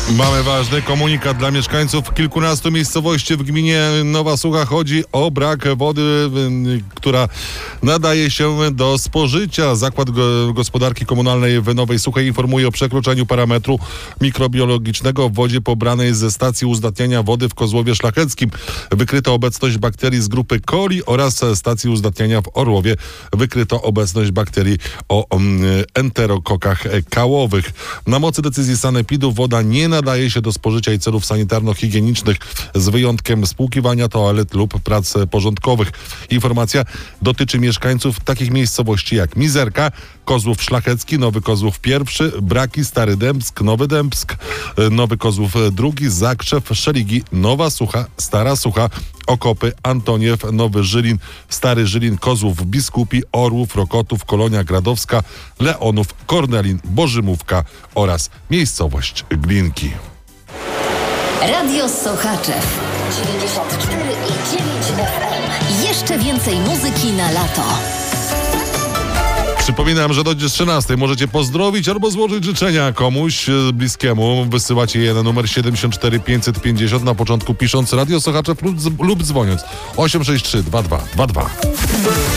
Mamy ważny komunikat dla mieszkańców kilkunastu miejscowości w gminie Nowa Sucha. Chodzi o brak wody, która nadaje się do spożycia. Zakład Gospodarki Komunalnej w Nowej Suchej informuje o przekroczeniu parametru mikrobiologicznego w wodzie pobranej ze stacji uzdatniania wody w Kozłowie Szlacheckim. Wykryto obecność bakterii z grupy coli oraz stacji uzdatniania w Orłowie. Wykryto obecność bakterii o enterokokach kałowych. Na mocy decyzji sanepidu woda nie nadaje się do spożycia i celów sanitarno-higienicznych z wyjątkiem spłukiwania toalet lub prac porządkowych. Informacja dotyczy mieszkańców takich miejscowości jak Mizerka, Kozłów Szlachecki, Nowy Kozłów I, Braki, Stary Dębsk, Nowy Dębsk, Nowy Kozłów II, Zakrzew, Szeligi, Nowa Sucha, Stara Sucha, Okopy, Antoniew, Nowy Żylin, Stary Żylin, Kozłów Biskupi, Orłów, Rokotów, Kolonia Gradowska, Leonów, Kornelin, Bożymówka oraz miejscowość Glinki. Radio Sochaczew 94,9 FM. Jeszcze więcej muzyki na lato. Przypominam, że do 13 możecie pozdrowić albo złożyć życzenia komuś bliskiemu. Wysyłacie je na numer 74550 na początku pisząc Radio Sochaczew lub dzwoniąc 863 2222.